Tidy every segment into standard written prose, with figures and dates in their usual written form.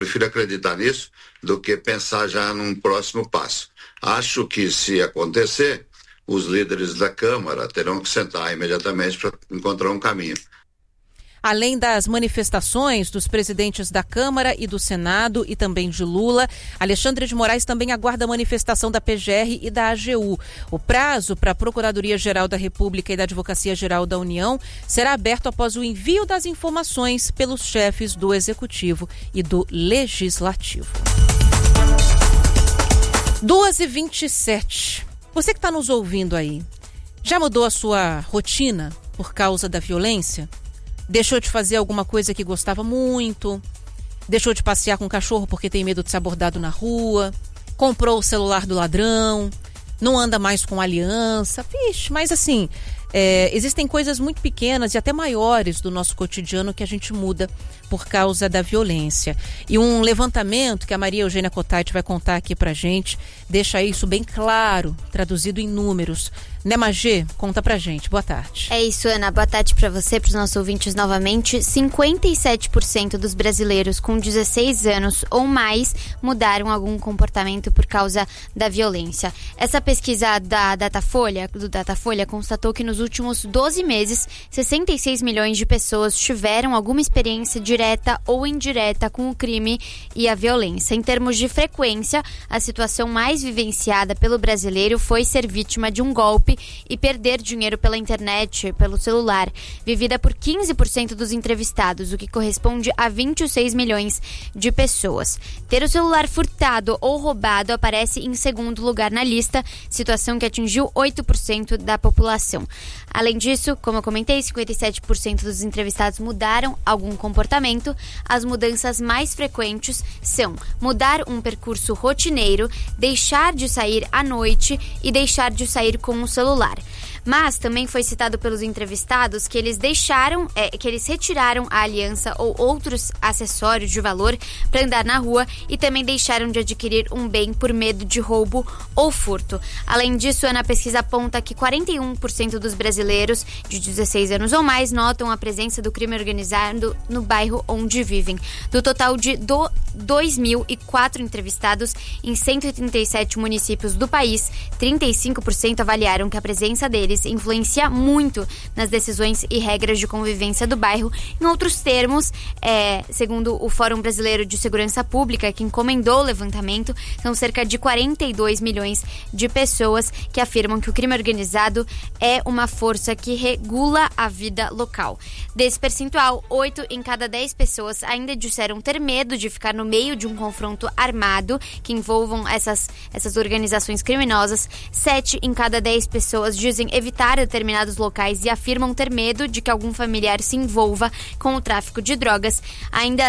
Prefiro acreditar nisso do que pensar já num próximo passo. Acho que, se acontecer, os líderes da Câmara terão que sentar imediatamente para encontrar um caminho. Além das manifestações dos presidentes da Câmara e do Senado e também de Lula, Alexandre de Moraes também aguarda a manifestação da PGR e da AGU. O prazo para a Procuradoria-Geral da República e da Advocacia-Geral da União será aberto após o envio das informações pelos chefes do Executivo e do Legislativo. 2h27. Você que está nos ouvindo aí, já mudou a sua rotina por causa da violência? Deixou de fazer alguma coisa que gostava muito? Deixou de passear com o cachorro porque tem medo de ser abordado na rua? Comprou o celular do ladrão? Não anda mais com aliança? Vixe, mas assim, existem coisas muito pequenas e até maiores do nosso cotidiano que a gente muda por causa da violência. E um levantamento que a Maria Eugênia Cottait vai contar aqui pra gente deixa isso bem claro, traduzido em números. Né, Magê? Conta pra gente. Boa tarde. É isso, Ana. Boa tarde pra você, pros nossos ouvintes novamente. 57% dos brasileiros com 16 anos ou mais mudaram algum comportamento por causa da violência. Essa pesquisa do Datafolha constatou que nos últimos 12 meses, 66 milhões de pessoas tiveram alguma experiência direta ou indireta com o crime e a violência. Em termos de frequência, a situação mais vivenciada pelo brasileiro foi ser vítima de um golpe e perder dinheiro pela internet, pelo celular, vivida por 15% dos entrevistados, o que corresponde a 26 milhões de pessoas. Ter o celular furtado ou roubado aparece em segundo lugar na lista, situação que atingiu 8% da população. Além disso, como eu comentei, 57% dos entrevistados mudaram algum comportamento. As mudanças mais frequentes são mudar um percurso rotineiro, deixar de sair à noite e deixar de sair com o celular. Mas também foi citado pelos entrevistados que eles retiraram a aliança ou outros acessórios de valor para andar na rua e também deixaram de adquirir um bem por medo de roubo ou furto. Além disso, a pesquisa aponta que 41% dos brasileiros de 16 anos ou mais notam a presença do crime organizado no bairro onde vivem. Do total de 2.004 entrevistados em 137 municípios do país, 35% avaliaram que a presença deles influencia muito nas decisões e regras de convivência do bairro. Em outros termos, segundo o Fórum Brasileiro de Segurança Pública, que encomendou o levantamento, são cerca de 42 milhões de pessoas que afirmam que o crime organizado é uma força que regula a vida local. Desse percentual, 8 em cada 10 pessoas ainda disseram ter medo de ficar no meio de um confronto armado que envolvam essas organizações criminosas. 7 em cada 10 pessoas dizem evitar determinados locais e afirmam ter medo de que algum familiar se envolva com o tráfico de drogas. Ainda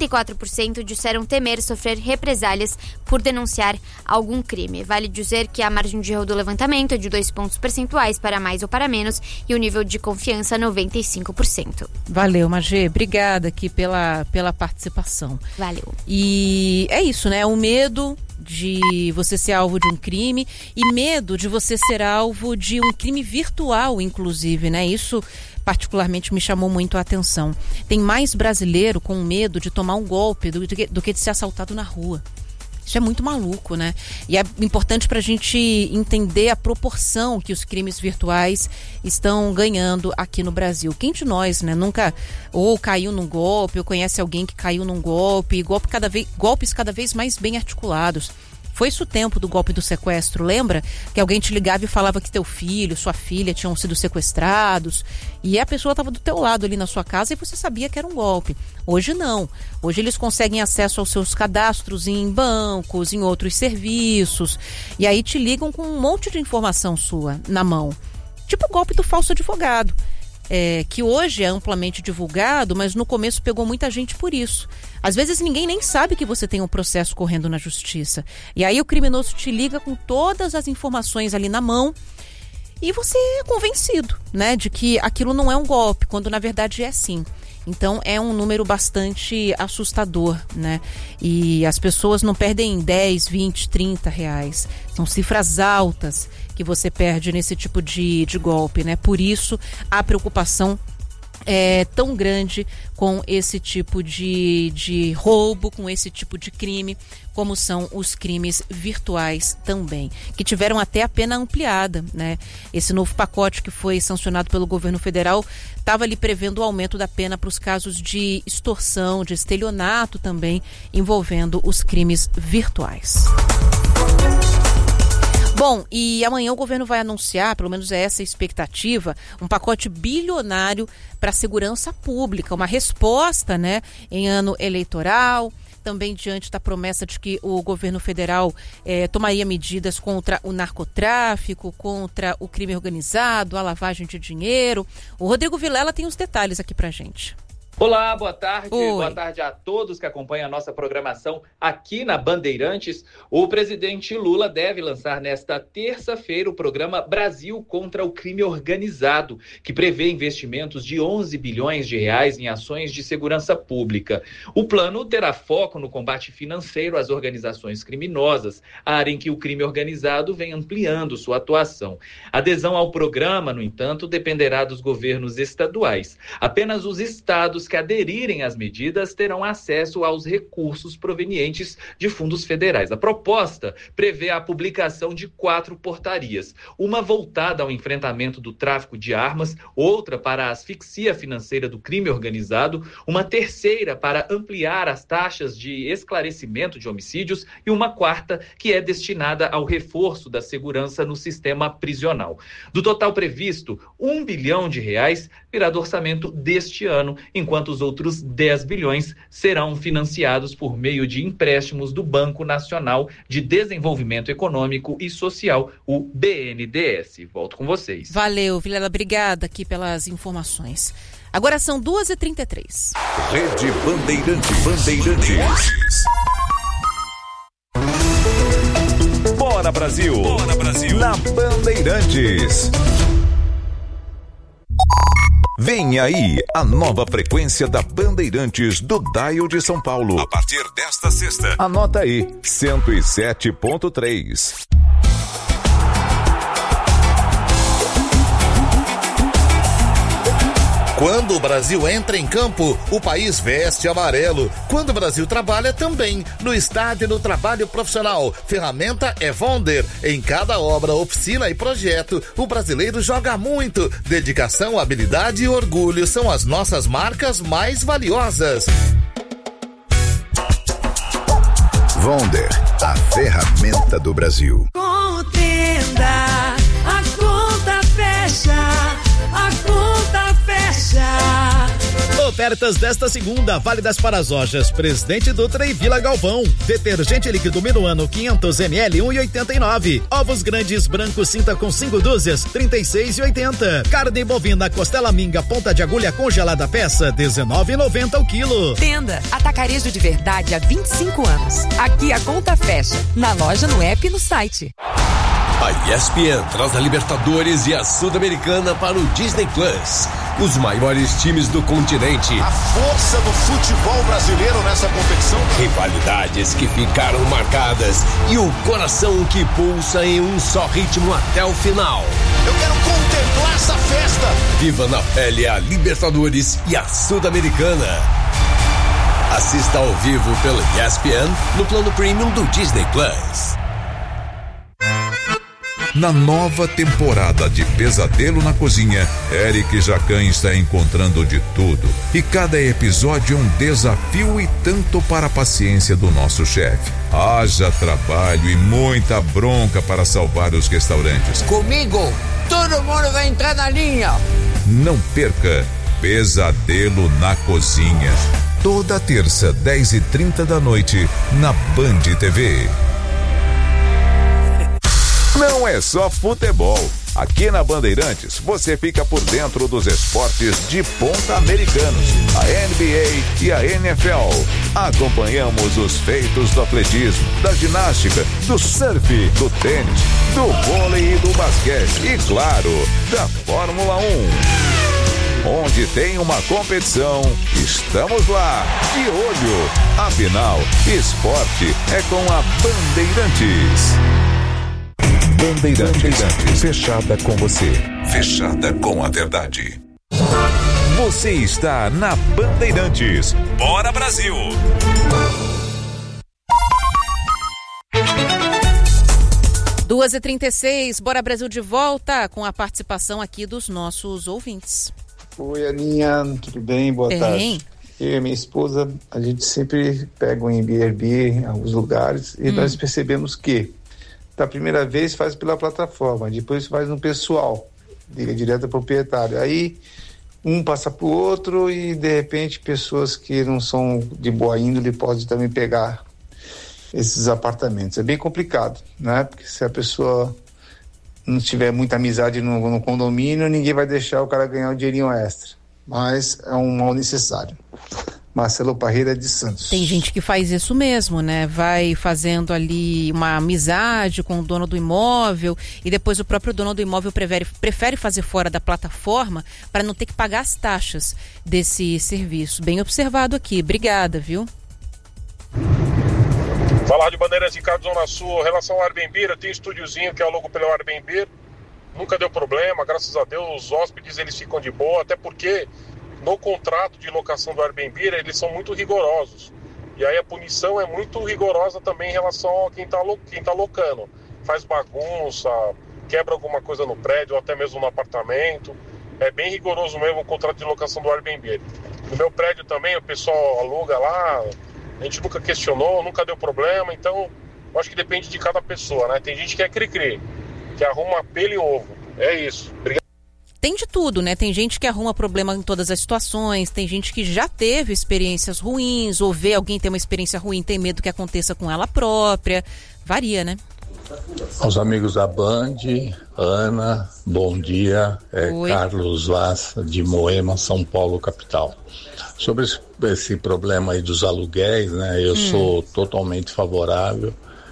64% disseram temer sofrer represálias por denunciar algum crime. Vale dizer que a margem de erro do levantamento é de 2 pontos percentuais para mais ou para menos e o nível de confiança 95%. Valeu, Magê. Obrigada aqui pela participação. Valeu. E é isso, né? O medo de você ser alvo de um crime e medo de você ser alvo de um crime virtual, inclusive, né? Isso particularmente me chamou muito a atenção. Tem mais brasileiro com medo de tomar um golpe do que de ser assaltado na rua. Isso é muito maluco, né? E é importante para a gente entender a proporção que os crimes virtuais estão ganhando aqui no Brasil. Quem de nós, né, nunca ou caiu num golpe, ou conhece alguém que caiu num golpe, golpes cada vez mais bem articulados. Foi isso o tempo do golpe do sequestro, lembra? Que alguém te ligava e falava que teu filho, sua filha tinham sido sequestrados e a pessoa estava do teu lado ali na sua casa e você sabia que era um golpe. Hoje não. Hoje eles conseguem acesso aos seus cadastros em bancos, em outros serviços e aí te ligam com um monte de informação sua na mão. Tipo o golpe do falso advogado. Que hoje é amplamente divulgado, mas no começo pegou muita gente por isso. Às vezes ninguém nem sabe que você tem um processo correndo na justiça. E aí o criminoso te liga com todas as informações ali na mão e você é convencido, né, de que aquilo não é um golpe, quando na verdade é sim. Então é um número bastante assustador, né? E as pessoas não perdem 10, 20, 30 reais. São cifras altas que você perde nesse tipo de golpe, né? Por isso a preocupação tão grande com esse tipo de roubo, com esse tipo de crime, como são os crimes virtuais também, que tiveram até a pena ampliada, né? Esse novo pacote que foi sancionado pelo governo federal estava ali prevendo o aumento da pena para os casos de extorsão, de estelionato também, envolvendo os crimes virtuais. Bom, e amanhã o governo vai anunciar, pelo menos é essa a expectativa, um pacote bilionário para a segurança pública, uma resposta, né, em ano eleitoral, também diante da promessa de que o governo federal tomaria medidas contra o narcotráfico, contra o crime organizado, a lavagem de dinheiro. O Rodrigo Vilela tem os detalhes aqui pra gente. Olá, boa tarde. Oi. Boa tarde a todos que acompanham a nossa programação aqui na Bandeirantes. O presidente Lula deve lançar nesta terça-feira o programa Brasil contra o Crime Organizado, que prevê investimentos de 11 bilhões de reais em ações de segurança pública. O plano terá foco no combate financeiro às organizações criminosas, área em que o crime organizado vem ampliando sua atuação. A adesão ao programa, no entanto, dependerá dos governos estaduais. Apenas os estados que aderirem às medidas terão acesso aos recursos provenientes de fundos federais. A proposta prevê a publicação de 4 portarias, uma voltada ao enfrentamento do tráfico de armas, outra para a asfixia financeira do crime organizado, uma terceira para ampliar as taxas de esclarecimento de homicídios e uma quarta que é destinada ao reforço da segurança no sistema prisional. Do total previsto, 1 bilhão de reais virá do orçamento deste ano, enquanto os outros 10 bilhões serão financiados por meio de empréstimos do Banco Nacional de Desenvolvimento Econômico e Social, o BNDES. Volto com vocês. Valeu, Vilela, obrigada aqui pelas informações. Agora são 2h33. Rede Bandeirantes. Bora Brasil! Bora Brasil! Na Bandeirantes. Vem aí a nova frequência da Bandeirantes do Dial de São Paulo. A partir desta sexta. Anota aí, 107.3. Quando o Brasil entra em campo, o país veste amarelo. Quando o Brasil trabalha, também. No estádio do trabalho profissional. Ferramenta é Vonder. Em cada obra, oficina e projeto, o brasileiro joga muito. Dedicação, habilidade e orgulho são as nossas marcas mais valiosas. Vonder, a ferramenta do Brasil. Contenda, a conta fecha. A conta fecha. Ofertas desta segunda, válidas para as lojas Presidente Dutra e Vila Galvão. Detergente líquido Minuano 500 ml 1,89. Ovos grandes brancos cinta com 5 dúzias 36,80. Carne bovina costela minga ponta de agulha congelada peça 19,90 o quilo. Tenda Atacarejo de Verdade há 25 anos. Aqui a conta fecha. Na loja, no app e no site. A ESPN traz a Libertadores e a Sul-Americana para o Disney Plus. Os maiores times do continente. A força do futebol brasileiro nessa competição. Rivalidades que ficaram marcadas e o coração que pulsa em um só ritmo até o final. Eu quero contemplar essa festa. Viva na pele a Libertadores e a Sul-Americana. Assista ao vivo pela ESPN no plano premium do Disney Plus. Na nova temporada de Pesadelo na Cozinha, Eric Jacan está encontrando de tudo. E cada episódio é um desafio e tanto para a paciência do nosso chefe. Haja trabalho e muita bronca para salvar os restaurantes. Comigo, todo mundo vai entrar na linha. Não perca Pesadelo na Cozinha. Toda terça, 10h30 da noite, na Band TV. Não é só futebol. Aqui na Bandeirantes, você fica por dentro dos esportes de ponta americanos, a NBA e a NFL. Acompanhamos os feitos do atletismo, da ginástica, do surf, do tênis, do vôlei e do basquete e, claro, da Fórmula 1. Onde tem uma competição, estamos lá, de olho. Afinal, esporte é com a Bandeirantes. Bandeirantes, fechada com você, fechada com a verdade. Você está na Bandeirantes. Bora Brasil! Duas e 36, Bora Brasil de volta com a participação aqui dos nossos ouvintes. Oi, Aninha, tudo bem? Boa tarde. Eu e minha esposa, a gente sempre pega um Airbnb em alguns lugares e nós percebemos que da primeira vez faz pela plataforma, depois faz no pessoal, liga direto ao proprietário. Aí um passa para o outro e de repente pessoas que não são de boa índole podem também pegar esses apartamentos. É bem complicado, né? Porque se a pessoa não tiver muita amizade no condomínio, ninguém vai deixar o cara ganhar um dinheirinho extra. Mas é um mal necessário. Marcelo Parreira de Santos. Tem gente que faz isso mesmo, né? Vai fazendo ali uma amizade com o dono do imóvel e depois o próprio dono do imóvel prefere fazer fora da plataforma para não ter que pagar as taxas desse serviço. Bem observado aqui. Obrigada, viu? Falar de Bandeirantes de Carlos Zona Sul, em relação ao Airbnb, eu tenho um estúdiozinho que eu alugo pelo Airbnb, nunca deu problema, graças a Deus os hóspedes eles ficam de boa, até porque no contrato de locação do Airbnb eles são muito rigorosos, e aí a punição é muito rigorosa também em relação a quem tá locando, faz bagunça, quebra alguma coisa no prédio ou até mesmo no apartamento, é bem rigoroso mesmo o contrato de locação do Airbnb. No meu prédio também o pessoal aluga lá, a gente nunca questionou, nunca deu problema, então eu acho que depende de cada pessoa, né? Tem gente que é cri-cri, que arruma pelo e ovo, é isso. Obrigado. Tem de tudo, né? Tem gente que arruma problema em todas as situações, tem gente que já teve experiências ruins, ou vê alguém ter uma experiência ruim, tem medo que aconteça com ela própria, varia, né? Aos amigos da Band, Ana, bom dia, Carlos Vaz de Moema, São Paulo, capital. Sobre esse problema aí dos aluguéis, né, eu sou totalmente favorável.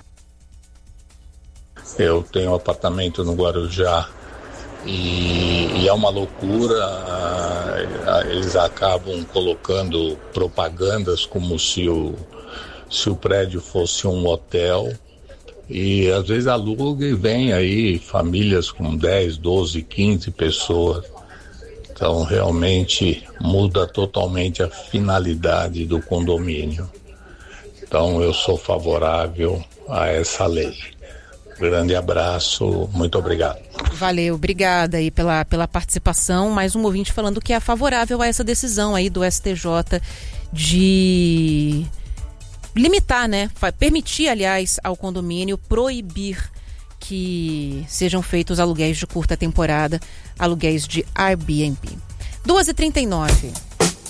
Eu tenho um apartamento no Guarujá e é uma loucura, eles acabam colocando propagandas como se o prédio fosse um hotel. E às vezes aluga e vem aí famílias com 10, 12, 15 pessoas. Então realmente muda totalmente a finalidade do condomínio. Então eu sou favorável a essa lei. Grande abraço, muito obrigado. Valeu, obrigada aí pela participação. Mais um ouvinte falando que é favorável a essa decisão aí do STJ de limitar, né? Permitir, aliás, ao condomínio proibir que sejam feitos aluguéis de curta temporada, aluguéis de Airbnb. 2h39.